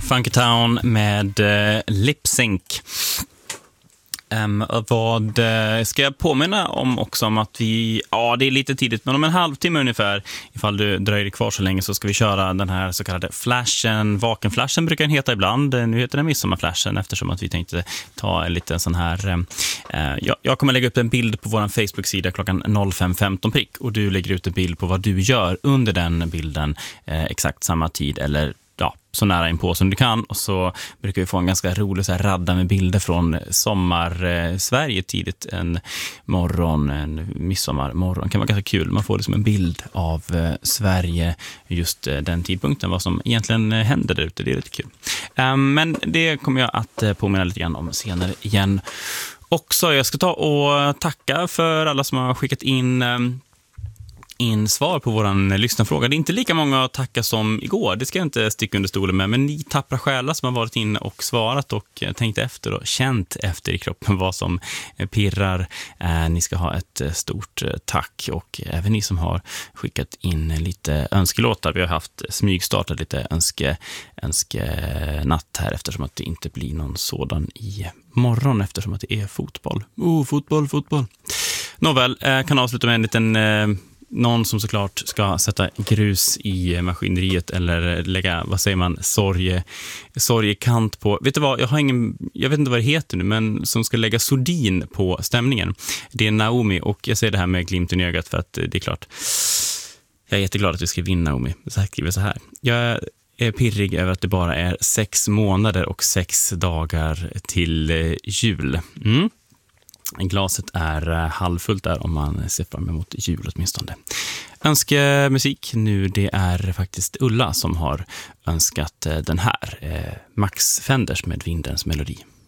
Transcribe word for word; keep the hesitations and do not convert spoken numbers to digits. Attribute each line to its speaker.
Speaker 1: Funky Town med uh, Lip Sync. Um, vad uh, ska jag påminna om också om att vi, ja det är lite tidigt, men om en halvtimme ungefär, ifall du dröjer kvar så länge, så ska vi köra den här så kallade flashen. Vakenflashen brukar den heta ibland, nu heter den midsommarflashen eftersom att vi tänkte ta en liten sån här uh, jag, jag kommer lägga upp en bild på vår Facebook-sida klockan fem femton prick, och du lägger ut en bild på vad du gör under den bilden uh, exakt samma tid eller ja, så nära in på som du kan, och så brukar vi få en ganska rolig så här radda med bilder från sommar eh, Sverige tidigt en morgon, en midsommarmorgon. Det kan vara ganska kul, man får liksom en bild av eh, Sverige just eh, den tidpunkten, vad som egentligen eh, händer där ute, det är lite kul. Um, men det kommer jag att eh, påminna lite grann om senare igen också. Jag ska ta och tacka för alla som har skickat in eh, in svar på våran lyssnarfråga. Det är inte lika många att tacka som igår, det ska jag inte sticka under stolen med, men ni tappra själar som har varit inne och svarat och tänkt efter och känt efter i kroppen vad som pirrar. Eh, ni ska ha ett stort tack, och även ni som har skickat in lite önskelåtar. Vi har haft smygstartat lite önske, önskenatt här eftersom att det inte blir någon sådan i morgon eftersom att det är fotboll. Oh, fotboll, fotboll. Nåväl, eh, kan avsluta med en liten eh, någon som såklart ska sätta grus i maskineriet eller lägga, vad säger man, sorge, sorgekant på. Vet du vad, jag har ingen, jag vet inte vad det heter nu, men som ska lägga sordin på stämningen. Det är Naomi, och jag säger det här med glimten i ögat för att det är klart. Jag är jätteglad att vi ska vinna, Naomi. Så här skriver så här. Jag är pirrig över att det bara är sex månader och sex dagar till eh, jul. Mm. Glaset är halvfullt där om man ser fram emot jul åtminstone. Önskemusik nu, det är faktiskt Ulla som har önskat den här. Max Fenders med Vindens melodi.